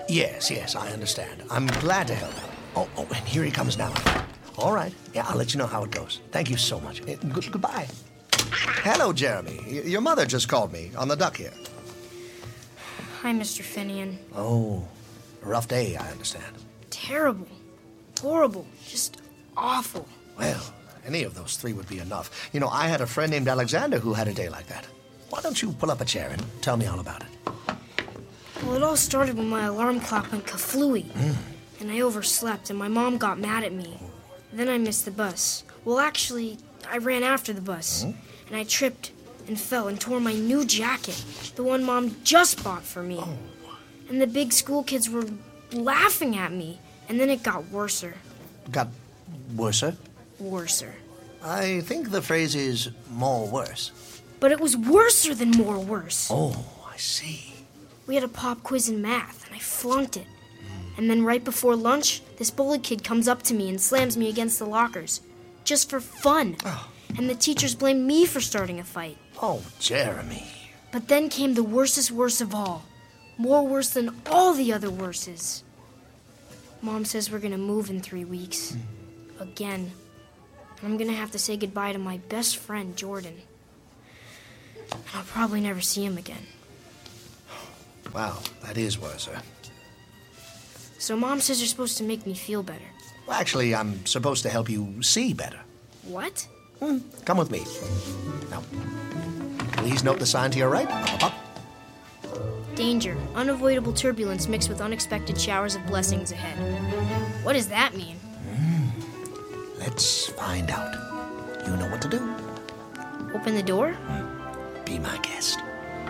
Yes, I understand. I'm glad to help out. Oh, and here he comes now. All right. Yeah, I'll let you know how it goes. Thank you so much. Goodbye. Hello, Jeremy. Your mother just called me on the duck here. Hi, Mr. Finian. Oh, a rough day, I understand. Terrible. Horrible. Just awful. Well, any of those three would be enough. You know, I had a friend named Alexander who had a day like that. Why don't you pull up a chair and tell me all about it? Well, it all started when my alarm clock went kaflooey. And I overslept, and my mom got mad at me. Then I missed the bus. Well, actually, I ran after the bus. And I tripped and fell and tore my new jacket, the one Mom just bought for me. And the big school kids were laughing at me. And then it got worser. Got worser? Worser. I think the phrase is more worse. But it was worser than more worse. Oh, I see. We had a pop quiz in math, and I flunked it. And then right before lunch, this bully kid comes up to me and slams me against the lockers. Just for fun. And the teachers blamed me for starting a fight. Oh, Jeremy. But then came the worstest worst of all. More worse than all the other worses. Mom says we're gonna move in 3 weeks. Again. And I'm gonna have to say goodbye to my best friend, Jordan. And I'll probably never see him again. Wow, that is worse. So Mom says you're supposed to make me feel better. Well, actually, I'm supposed to help you see better. What? Come with me. Now, please note the sign to your right. Up. Danger. Unavoidable turbulence mixed with unexpected showers of blessings ahead. What does that mean? Let's find out. You know what to do. Open the door? Be my guest.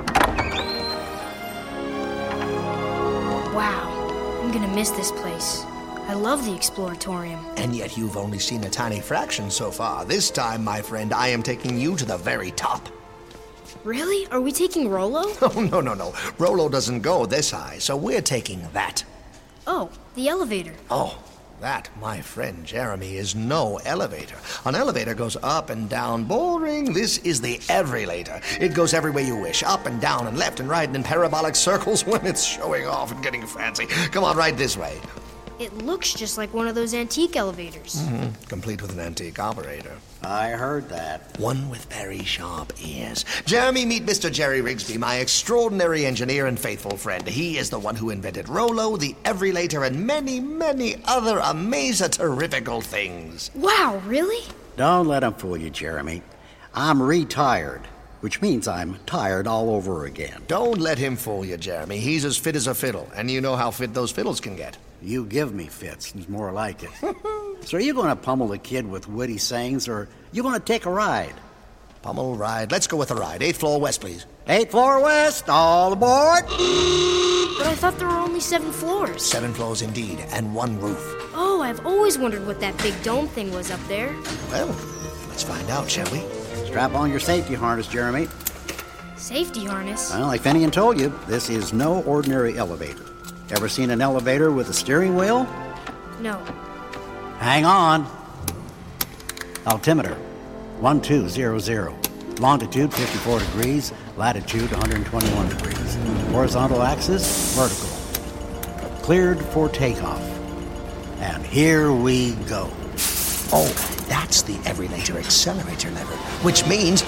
Wow, I'm gonna miss this place. I love the Exploratorium. And yet you've only seen a tiny fraction so far. This time, my friend, I am taking you to the very top. Really? Are we taking Rolo? Oh, no. Rolo doesn't go this high, so we're taking that. Oh, the elevator. Oh, that, my friend Jeremy, is no elevator. An elevator goes up and down. Boring. This is the Everylator. It goes every way you wish, up and down and left and right and in parabolic circles when it's showing off and getting fancy. Come on, right this way. It looks just like one of those antique elevators. Complete with an antique operator. I heard that. One with very sharp ears. Jeremy, meet Mr. Jerry Rigsby, my extraordinary engineer and faithful friend. He is the one who invented Rolo, the Everylator, and many, many other amaze-a-terrifical things. Wow, really? Don't let him fool you, Jeremy. I'm retired, which means I'm tired all over again. Don't let him fool you, Jeremy. He's as fit as a fiddle, and you know how fit those fiddles can get. You give me fits, is more like it. So are you going to pummel the kid with witty sayings, or you going to take a ride? Pummel ride. Let's go with a ride. 8th floor west, please. 8th floor west, all aboard! But I thought there were only 7 floors. 7 floors indeed, and 1 roof. Oh, I've always wondered what that big dome thing was up there. Well, let's find out, shall we? Strap on your safety harness, Jeremy. Safety harness? Well, like Finian told you, this is no ordinary elevator. Ever seen an elevator with a steering wheel? No. Hang on. Altimeter, 1200. Longitude, 54 degrees. Latitude, 121 degrees. Horizontal axis, vertical. Cleared for takeoff. And here we go. Oh, that's the Everylator accelerator lever, which means...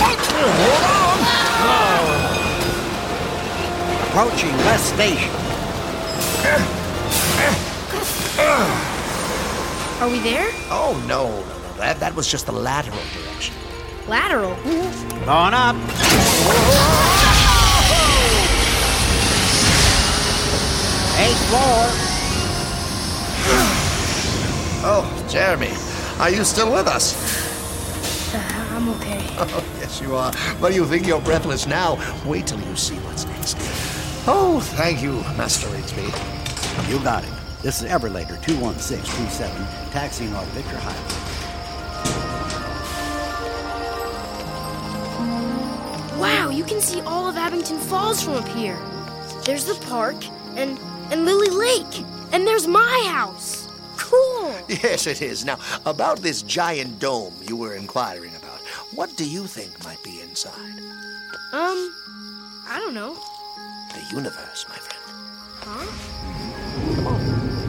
Approaching West Station. Are we there? Oh, no. That was just the lateral direction. Lateral? Going up. 8th floor. Oh, Jeremy, are you still with us? I'm okay. Oh, yes, you are. But you think you're breathless now. Wait till you see what's next. Oh, thank you, Master Rigsby. You got it. This is Everlater 21627, taxiing off Victor Highway. Wow, you can see all of Abington Falls from up here. There's the park and Lily Lake. And there's my house. Cool. Yes, it is. Now, about this giant dome you were inquiring about, what do you think might be inside? I don't know. The universe, my friend. Huh? Come on.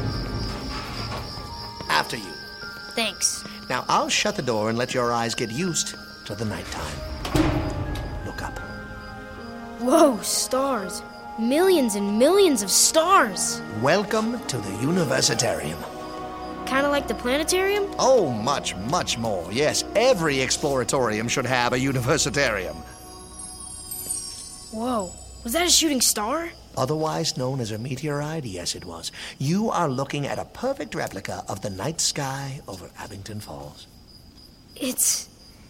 After you. Thanks. Now, I'll shut the door and let your eyes get used to the nighttime. Look up. Whoa, stars. Millions and millions of stars. Welcome to the Universitarium. Kind of like the planetarium? Oh, much, much more. Yes, every exploratorium should have a Universitarium. Whoa, was that a shooting star? Otherwise known as a meteorite, yes it was. You are looking at a perfect replica of the night sky over Abington Falls. It's...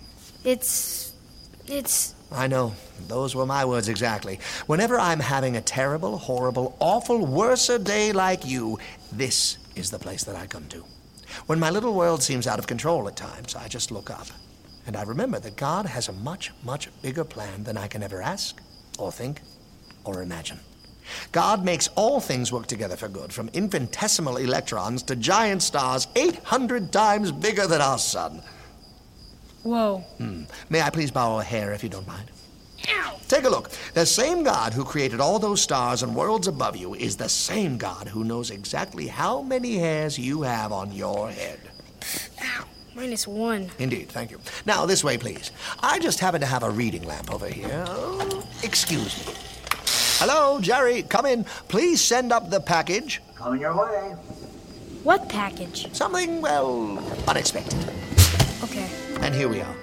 I know. Those were my words exactly. Whenever I'm having a terrible, horrible, awful, worser day like you, this is the place that I come to. When my little world seems out of control at times, I just look up. And I remember that God has a much, much bigger plan than I can ever ask, or think, or imagine. God makes all things work together for good, from infinitesimal electrons to giant stars 800 times bigger than our sun. Whoa. May I please borrow a hair if you don't mind? Ow! Take a look. The same God who created all those stars and worlds above you is the same God who knows exactly how many hairs you have on your head. Ow. -1. Indeed, thank you. Now, this way, please. I just happen to have a reading lamp over here. Oh, excuse me. Hello, Jerry, come in. Please send up the package. Coming your way. What package? Something, well, unexpected. Okay. And here we are.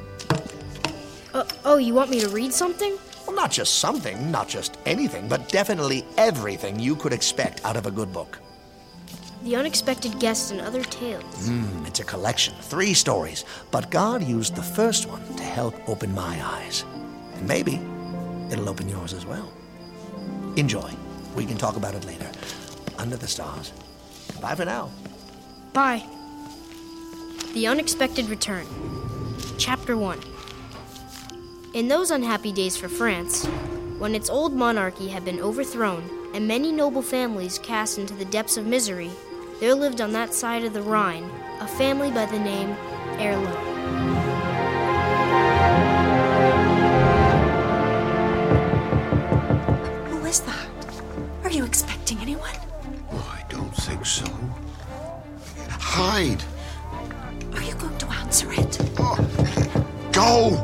Oh, you want me to read something? Well, not just something, not just anything, but definitely everything you could expect out of a good book. The Unexpected Guest and Other Tales. It's a collection, 3 stories, but God used the first one to help open my eyes. And maybe it'll open yours as well. Enjoy. We can talk about it later. Under the stars. Bye for now. Bye. The Unexpected Return. Chapter 1. In those unhappy days for France, when its old monarchy had been overthrown and many noble families cast into the depths of misery, there lived on that side of the Rhine a family by the name Erlo. Who is that? Are you expecting anyone? Oh, I don't think so. Hide! Are you going to answer it? Oh, go!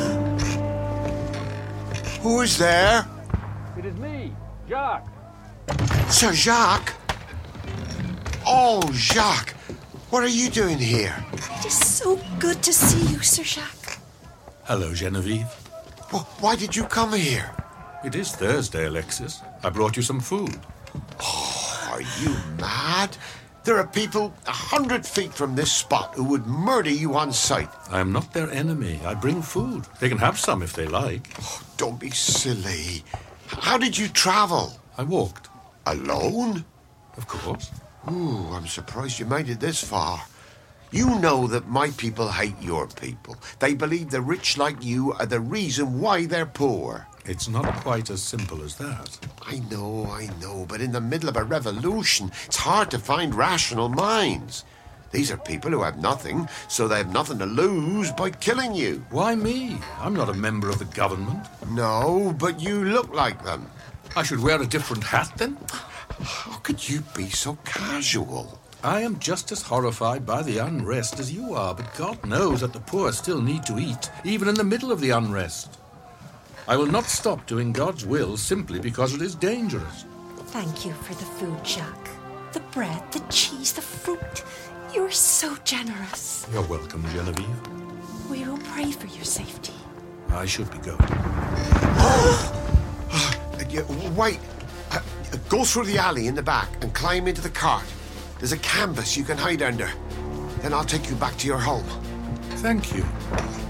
Who is there? It is me, Jacques. Sir Jacques? Oh, Jacques, what are you doing here? It is so good to see you, Sir Jacques. Hello, Genevieve. Why did you come here? It is Thursday, Alexis. I brought you some food. Oh, are you mad? There are people 100 feet from this spot who would murder you on sight. I am not their enemy. I bring food. They can have some if they like. Oh, don't be silly. How did you travel? I walked. Alone? Of course. Ooh, I'm surprised you made it this far. You know that my people hate your people. They believe the rich like you are the reason why they're poor. It's not quite as simple as that. I know, but in the middle of a revolution, it's hard to find rational minds. These are people who have nothing, so they have nothing to lose by killing you. Why me? I'm not a member of the government. No, but you look like them. I should wear a different hat then? How could you be so casual? I am just as horrified by the unrest as you are, but God knows that the poor still need to eat, even in the middle of the unrest. I will not stop doing God's will simply because it is dangerous. Thank you for the food, Jacques. The bread, the cheese, the fruit. You're so generous. You're welcome, Genevieve. We will pray for your safety. I should be going. Wait. Go through the alley in the back and climb into the cart. There's a canvas you can hide under. Then I'll take you back to your home. Thank you.